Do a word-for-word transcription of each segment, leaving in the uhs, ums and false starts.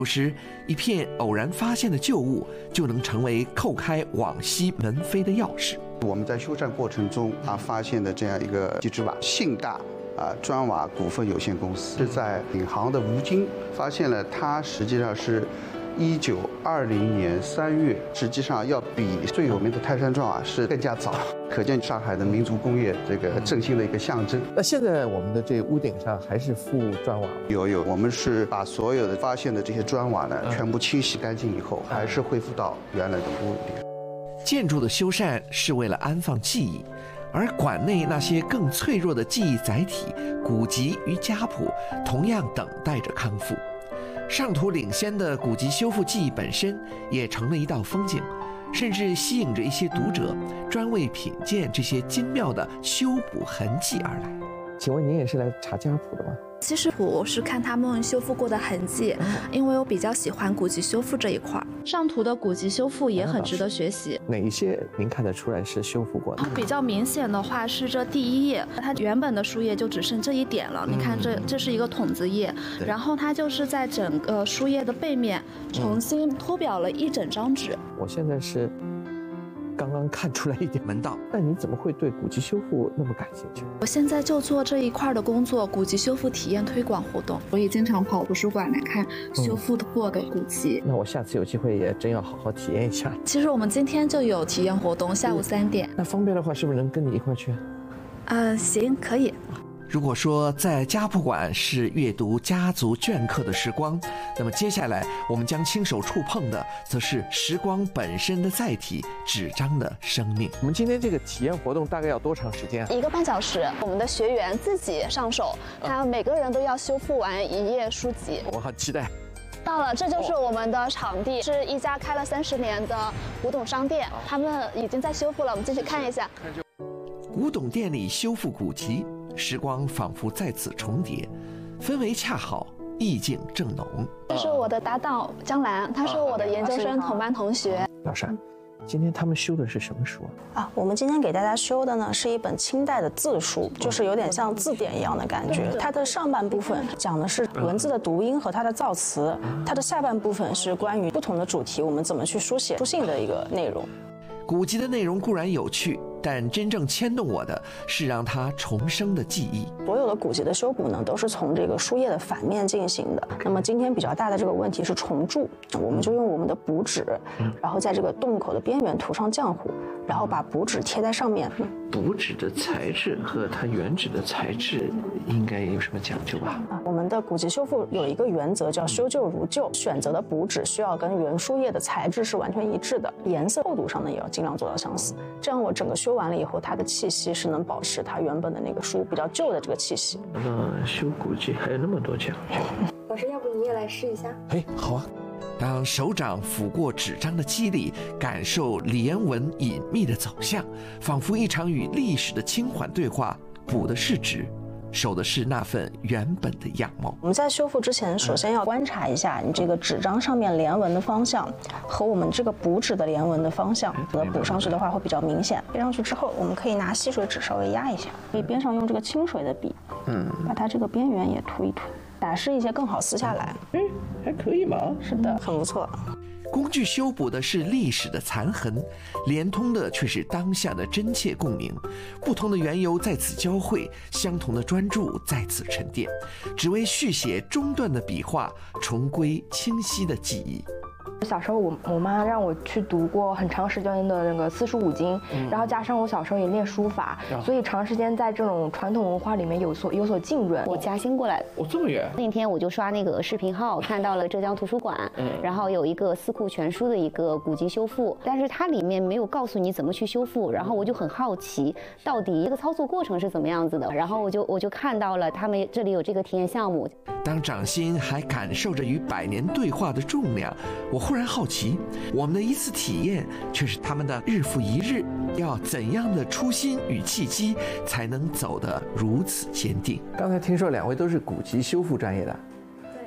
有时，一片偶然发现的旧物就能成为扣开往西门扉的钥匙。 我们在修缮过程中啊发现的这样一个机制瓦，信大啊砖瓦股份有限公司是在闵行的吴京发现了，它实际上是一九二零年三月，实际上要比最有名的泰山砖瓦是更加早，可见上海的民族工业这个振兴的一个象征。 那现在我们的这屋顶上还是附砖瓦吗？ 有有，我们是把所有的发现的这些砖瓦呢， 嗯、 全部清洗干净以后，还是恢复到原来的屋顶。 建筑的修缮是为了安放记忆，而馆内那些更脆弱的记忆载体古籍与家谱，同样等待着康复。上图领先的古籍修复技艺本身也成了一道风景，甚至吸引着一些读者专为品鉴这些精妙的修补痕迹而来。 请问您也是来查家谱的吗？ 其实我是看他们修复过的痕迹，因为我比较喜欢古籍修复这一块。上图的古籍修复也很值得学习。 哪一些您看得出来是修复过的？ 比较明显的话是这第一页，它原本的书页就只剩这一点了。嗯、你看这这是一个筒子页，然后它就是在整个书页的背面重新脱裱了一整张纸。 我现在是刚刚看出来一点门道， 那你怎么会对古籍修复那么感兴趣？ 我现在就做这一块的工作，古籍修复体验推广活动。我也经常跑图书馆来看修复过的古籍。 嗯、那我下次有机会也真要好好体验一下。 其实我们今天就有体验活动，下午三点。 那方便的话，是不是能跟你一块去？ 呃，行，可以。 如果说在家谱馆是阅读家族镌刻的时光，那么接下来我们将亲手触碰的，则是时光本身的载体——纸张的生命。 我们今天这个体验活动大概要多长时间啊？ 一个半小时。我们的学员自己上手，他每个人都要修复完一页书籍。 我好期待。 到了，这就是我们的场地，是一家开了三十年的古董商店，他们已经在修复了。我们进去看一下。 古董店里修复古籍。时光仿佛在此重叠，氛围恰好，意境正浓。 这是我的搭档江兰，她是我的研究生同班同学。 老师，今天他们修的是什么书啊？我们今天给大家修的呢是一本清代的字书，就是有点像字典一样的感觉。它的上半部分讲的是文字的读音和它的造词，它的下半部分是关于不同的主题，我们怎么去书写书信的一个内容。 古籍的内容固然有趣，但真正牵动我的是让它重生的记忆。 所有的古籍的修补呢，都是从这个书页的反面进行的。那么今天比较大的这个问题是重铸，我们就用我们的补纸，然后在这个洞口的边缘涂上浆糊，然后把补纸贴在上面。 补纸的材质和它原纸的材质应该有什么讲究吧？ 啊，我们的古籍修复有一个原则叫修旧如旧，选择的补纸需要跟原书页的材质是完全一致的，颜色厚度上呢也要尽量做到相似。这样我整个修完了以后，它的气息是能保持它原本的那个书比较旧的这个气息。 那修古籍还有那么多讲究。 老师，要不你也来试一下？ 哎，好啊。 当手掌抚过纸张的肌理，感受连纹隐秘的走向，仿佛一场与历史的轻缓对话。补的是纸，守的是那份原本的样貌。 我们在修复之前，首先要观察一下你这个纸张上面连纹的方向和我们这个补纸的连纹的方向，那补上去的话会比较明显。贴上去之后，我们可以拿吸水纸稍微压一下，可以边上用这个清水的笔，嗯，把它这个边缘也涂一涂，打湿一些更好撕下来。 哎，还可以嘛？ 是的，很不错。 工具修补的是历史的残痕，连通的却是当下的真切共鸣。不同的缘由在此交汇，相同的专注在此沉淀，只为续写中断的笔画，重归清晰的记忆。 小时候我我妈让我去读过很长时间的那个四书五经，嗯、然后加上我小时候也练书法，嗯、所以长时间在这种传统文化里面有所有所浸润。 我嘉兴过来的， 我、哦、这么远。 那天我就刷那个视频号，看到了浙江图书馆，嗯、然后有一个四库全书的一个古籍修复，但是它里面没有告诉你怎么去修复，然后我就很好奇，到底这个操作过程是怎么样子的，然后我就我就看到了他们这里有这个体验项目。 当掌心还感受着与百年对话的重量，我忽然好奇，我们的一次体验却是他们的日复一日。要怎样的初心与契机，才能走得如此坚定？ 刚才听说两位都是古籍修复专业的， 对，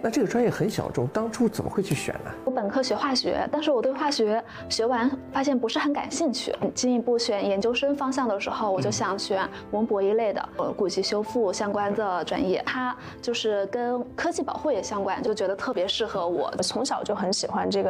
那这个专业很小众，当初怎么会去选呢？ 我本科学化学，但是我对化学学完发现不是很感兴趣。进一步选研究生方向的时候，我就想选文博一类的，呃，古籍修复相关的专业，它就是跟科技保护也相关，就觉得特别适合我。 从小就很喜欢这个